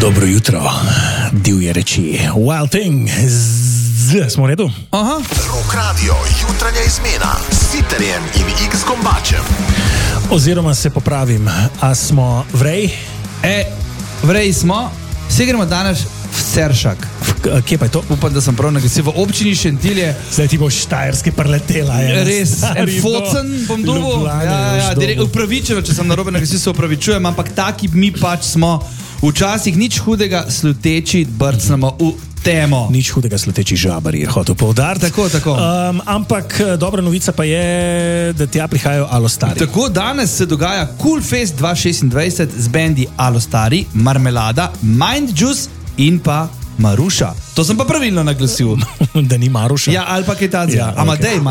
Dobro jutro, divje reči. Wild Thing, smo v redu? Aha. Rock Radio, jutranja izmena s Sitterjem in X-Kombačem. Oziroma se popravim, a smo vrej? Vrej smo, vse gremo danes v Ceršak. Kje pa je to? Upam, da sem prav naglasil, v občini Šentilje. Zdaj ti bo Štajerske preletela. Res, focen bom dobil. Upravičeno, če sem narobe naglasil, se upravičujem, ampak taki mi pač smo včasih nič hudega sluteči brcnemo v temo. Nič hudega sluteči žabari je hotel poudariti. Tako. Ampak dobra novica pa je, da tja prihajajo Alostari. Tako, danes se dogaja Cool Fest 2026 z bendi Alostari, Marmelada, Mind Juice in pa Maruša. To sem pa pravilno naglasil. Da ni Maruša. Ja, ali pa kaj tazga. Ja, Amadej, okay.